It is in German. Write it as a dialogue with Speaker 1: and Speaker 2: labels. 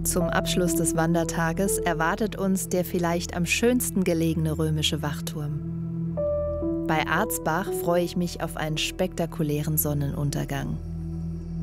Speaker 1: Zum Abschluss des Wandertages erwartet uns der vielleicht am schönsten gelegene römische Wachturm. Bei Arzbach freue ich mich auf einen spektakulären Sonnenuntergang.